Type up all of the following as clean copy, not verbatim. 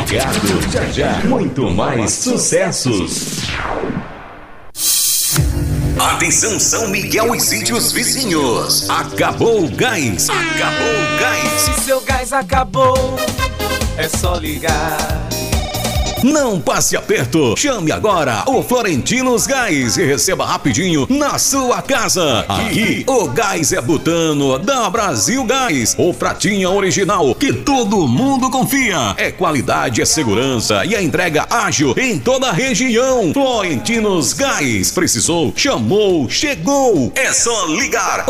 ligado, já já, muito mais sucessos. Atenção São Miguel e sítios vizinhos. Acabou o gás. Acabou o gás. Se seu gás acabou, é só ligar. Não passe aperto. Chame agora o Florentinos Gás e receba rapidinho na sua casa. Aqui o gás é butano da Brasil Gás, o pratinha original que todo mundo confia. É qualidade, é segurança e a entrega ágil em toda a região. Florentinos Gás. Precisou, chamou, chegou. É só ligar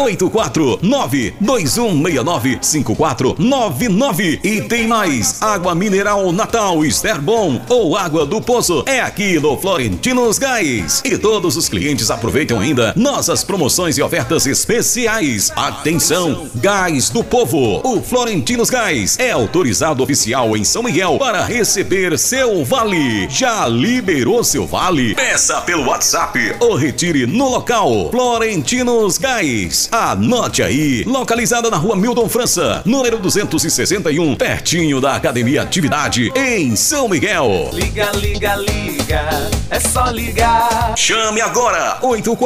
849-2169-5499. E tem mais, água mineral Natal Esterbom ou água do poço é aqui no Florentinos Gás. E todos os clientes aproveitam ainda nossas promoções e ofertas especiais. Atenção, Gás do Povo. O Florentinos Gás é autorizado oficial em São Miguel para receber seu vale. Já liberou seu vale? Peça pelo WhatsApp ou retire no local. Florentinos Gás. Anote aí. Localizada na rua Milton França, número 261, pertinho da Academia Atividade, em São Miguel. Liga, liga, liga, é só ligar. Chame agora,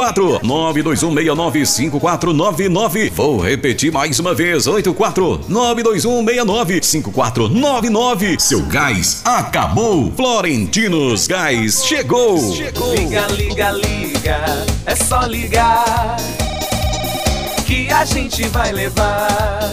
84-92169-5499. Vou repetir mais uma vez, 84-92169-5499. Seu gás acabou. Florentinos Gás chegou. Liga, liga, liga, é só ligar que a gente vai levar.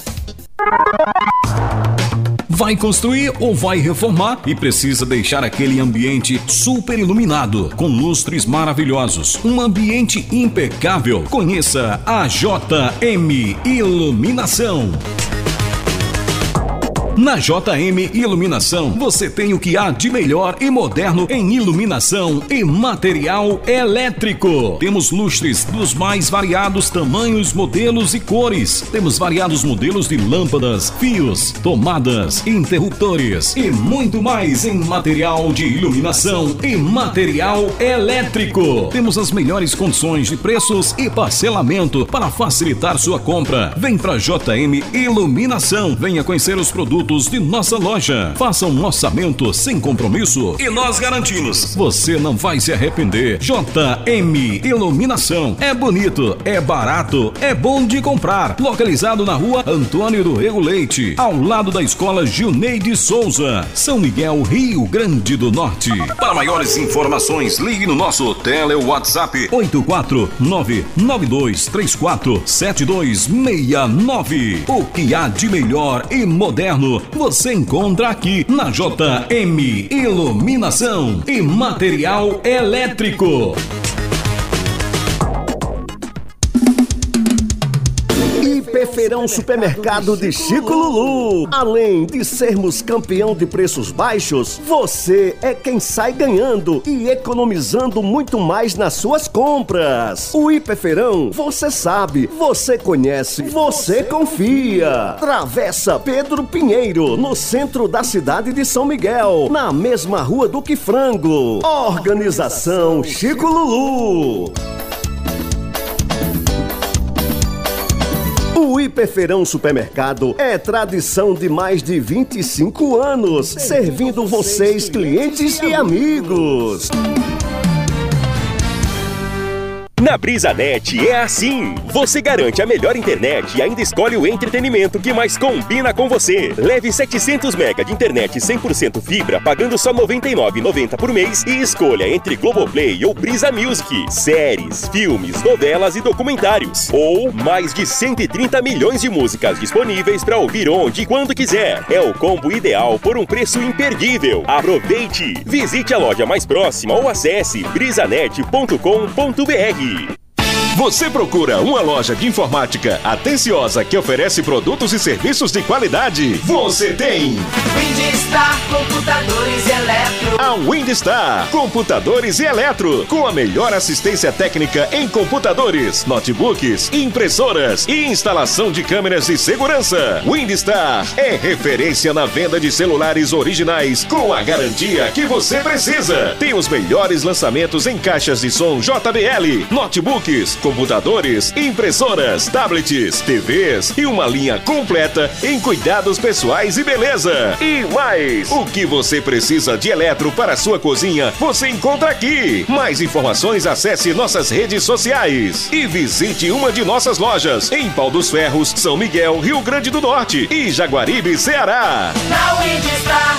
Vai construir ou vai reformar e precisa deixar aquele ambiente super iluminado, com lustres maravilhosos, um ambiente impecável? Conheça a JM Iluminação. Na JM Iluminação, você tem o que há de melhor e moderno em iluminação e material elétrico. Temos lustres dos mais variados tamanhos, modelos e cores. Temos variados modelos de lâmpadas, fios, tomadas, interruptores e muito mais em material de iluminação e material elétrico. Temos as melhores condições de preços e parcelamento para facilitar sua compra. Vem para JM Iluminação. Venha conhecer os produtos de nossa loja. Faça um orçamento sem compromisso e nós garantimos, você não vai se arrepender. JM Iluminação. É bonito, é barato, é bom de comprar. Localizado na rua Antônio do Rego Leite, ao lado da escola Gilneide Souza, São Miguel, Rio Grande do Norte. Para maiores informações, ligue no nosso tele WhatsApp 849-9234-7269. O que há de melhor e moderno você encontra aqui na JM Iluminação e Material Elétrico. Feirão Supermercado de Chico Lulu. Além de sermos campeão de preços baixos, você é quem sai ganhando e economizando muito mais nas suas compras. O Hiperfeirão, você sabe, você conhece, você confia. Travessa Pedro Pinheiro, no centro da cidade de São Miguel, na mesma rua do Que Frango. Organização Chico Lulu. O Hiperfeirão Supermercado é tradição de mais de 25 anos, servindo vocês, clientes e amigos. Na BrisaNet é assim. Você garante a melhor internet e ainda escolhe o entretenimento que mais combina com você. Leve 700 MB de internet 100% fibra, pagando só R$ 99,90 por mês e escolha entre Globoplay ou Brisa Music, séries, filmes, novelas e documentários. Ou mais de 130 milhões de músicas disponíveis para ouvir onde e quando quiser. É o combo ideal por um preço imperdível. Aproveite! Visite a loja mais próxima ou acesse brisanet.com.br. Você procura uma loja de informática atenciosa que oferece produtos e serviços de qualidade? Você tem! Windstar Computadores e Eletro. A Windstar Computadores e Eletro, com a melhor assistência técnica em computadores, notebooks, impressoras e instalação de câmeras de segurança. Windstar é referência na venda de celulares originais com a garantia que você precisa. Tem os melhores lançamentos em caixas de som JBL, notebooks, computadores, impressoras, tablets, TVs e uma linha completa em cuidados pessoais e beleza. E mais, o que você precisa de eletro para sua cozinha, você encontra aqui. Mais informações, acesse nossas redes sociais e visite uma de nossas lojas em Pau dos Ferros, São Miguel, Rio Grande do Norte e Jaguaribe, Ceará. Na Windestar.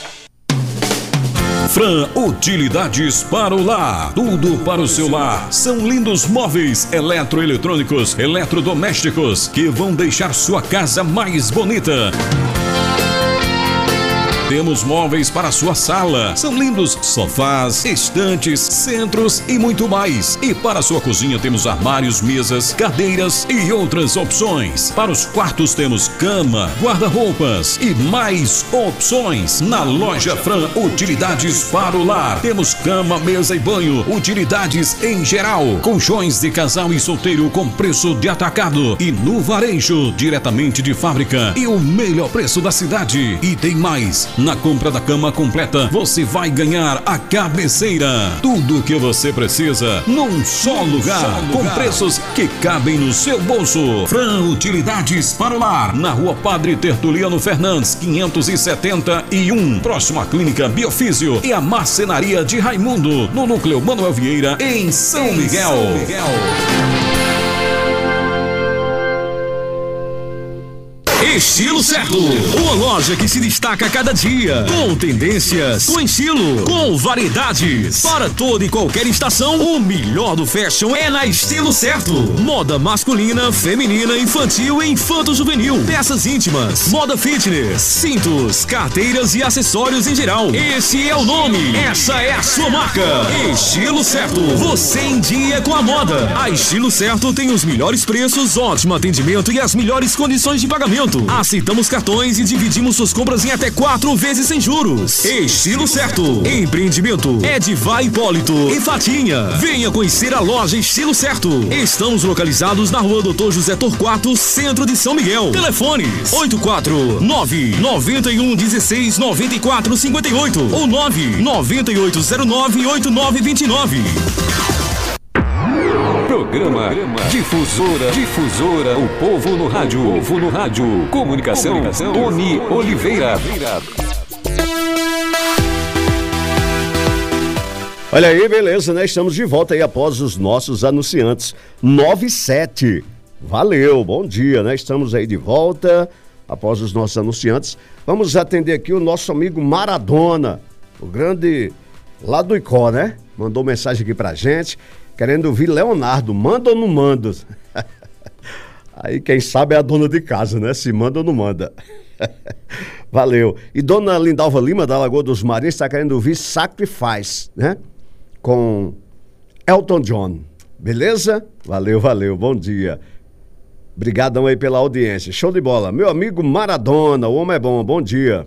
Fran Utilidades para o Lar. Tudo para o seu lar. São lindos móveis eletroeletrônicos, eletrodomésticos que vão deixar sua casa mais bonita. Temos móveis para a sua sala. São lindos sofás, estantes, centros e muito mais. E para a sua cozinha temos armários, mesas, cadeiras e outras opções. Para os quartos temos cama, guarda-roupas e mais opções. Na loja Fran Utilidades para o Lar. Temos cama, mesa e banho, utilidades em geral, colchões de casal e solteiro com preço de atacado e no varejo, diretamente de fábrica e o melhor preço da cidade. E tem mais. Na compra da cama completa, você vai ganhar a cabeceira. Tudo o que você precisa num só lugar, com preços que cabem no seu bolso. Fran Utilidades para o Lar, na Rua Padre Tertuliano Fernandes, 571, próximo à Clínica Biofísio e a Marcenaria de Raimundo, no Núcleo Manuel Vieira, em São Miguel. Estilo Certo, uma loja que se destaca a cada dia, com tendências, com estilo, com variedades, para toda e qualquer estação. O melhor do fashion é na Estilo Certo. Moda masculina, feminina, infantil e infanto-juvenil, peças íntimas, moda fitness, cintos, carteiras e acessórios em geral. Esse é o nome, essa é a sua marca. Estilo Certo, você em dia com a moda. A Estilo Certo tem os melhores preços, ótimo atendimento e as melhores condições de pagamento. Aceitamos cartões e dividimos suas compras em até 4 vezes sem juros. Estilo Certo. Empreendimento Edivai Hipólito, em Fatinha. Venha conhecer a loja Estilo Certo. Estamos localizados na Rua Doutor José Torquato, centro de São Miguel. Telefones 849-9116-9458 ou 99809-8929. Programa Difusora, o povo no rádio. Comunicação, Tony Oliveira. Olha aí, beleza, né? Estamos de volta aí após os nossos anunciantes. 9-7. Valeu, bom dia, né? Estamos aí de volta após os nossos anunciantes. Vamos atender aqui o nosso amigo Maradona, o grande lá do Icó, né? Mandou mensagem aqui pra gente, querendo ouvir Leonardo, manda ou não manda? Aí quem sabe é a dona de casa, né? Se manda ou não manda. Valeu. E dona Lindalva Lima, da Lagoa dos Marins, está querendo ouvir Sacrifice, né? Com Elton John. Beleza? Valeu, bom dia. Obrigadão aí pela audiência. Show de bola. Meu amigo Maradona, o homem é bom, bom dia.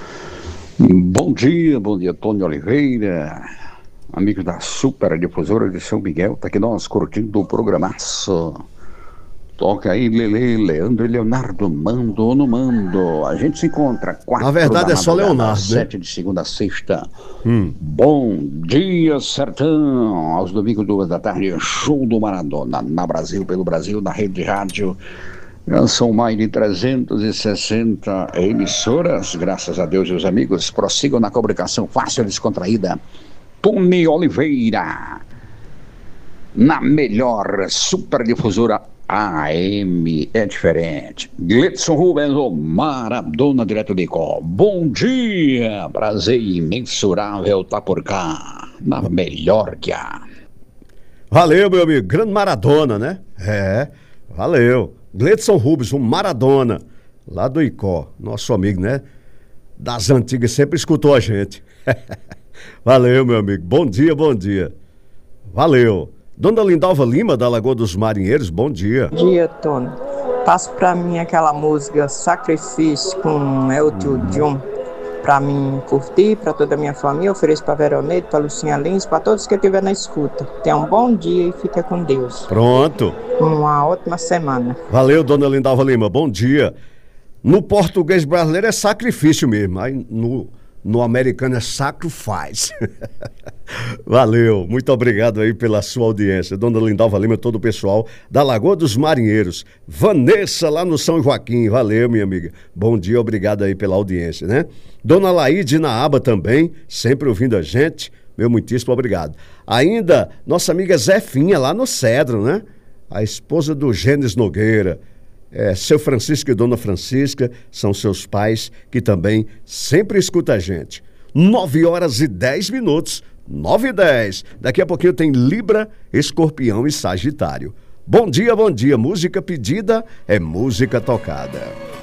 Bom dia, Tony Oliveira. Amigo da Super Difusora de São Miguel, tá aqui nós curtindo o programaço. Toca aí, Lele, Leandro e Leonardo, mando ou não mando. A gente se encontra 4 na verdade é só Leonardo, 7 de segunda a sexta. Bom dia, Sertão. Aos domingos, 2 da tarde, show do Maradona. Na Brasil, pelo Brasil, na rede de rádio. Já são mais de 360 emissoras. Graças a Deus e os amigos. Prossigam na comunicação fácil e descontraída. Tony Oliveira, na melhor superdifusora AM, é diferente. Gleidson Rubens, o Maradona, direto de Icó. Bom dia, prazer imensurável tá por cá, na melhor que há. Valeu, meu amigo, grande Maradona, né? É, valeu. Gleidson Rubens, o Maradona, lá do Icó, nosso amigo, né? Das antigas, sempre escutou a gente. Valeu, meu amigo. Bom dia. Valeu. Dona Lindalva Lima, da Lagoa dos Marinheiros, bom dia. Bom dia, Tony. Passa pra mim aquela música Sacrifício com Elton John, pra mim curtir, pra toda a minha família. Ofereço pra Veroneide, pra Lucinha Lins, pra todos que estiver na escuta. Tenha um bom dia e fica com Deus. Pronto. Uma ótima semana. Valeu, Dona Lindalva Lima, bom dia. No português brasileiro é sacrifício mesmo, aí no no americano é Sacrifice. Valeu, muito obrigado aí pela sua audiência. Dona Lindalva Lima, todo o pessoal da Lagoa dos Marinheiros. Vanessa lá no São Joaquim, valeu, minha amiga. Bom dia, obrigado aí pela audiência, né? Dona Laíde na Aba também, sempre ouvindo a gente. Meu muitíssimo obrigado. Ainda, nossa amiga Zefinha lá no Cedro, né? A esposa do Gênesis Nogueira. Seu Francisco e Dona Francisca são seus pais que também sempre escutam a gente. 9h10, 9h10. Daqui a pouquinho tem Libra, Escorpião e Sagitário. Bom dia, música pedida é música tocada.